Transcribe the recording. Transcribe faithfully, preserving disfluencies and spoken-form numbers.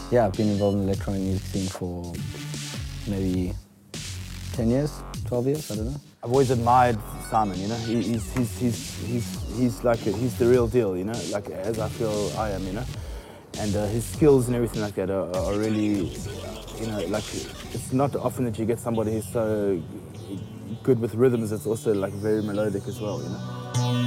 Yeah, I've been involved in the electronic music scene for maybe ten years, twelve years, I don't know. I've always admired Simon, you know. He, he's, he's, he's, he's, he's like, a, he's the real deal, you know, like as I feel I am, you know. And uh, his skills and everything like that are, are really, you know, like, it's not often that you get somebody who's so good with rhythms. It's also like very melodic as well, you know.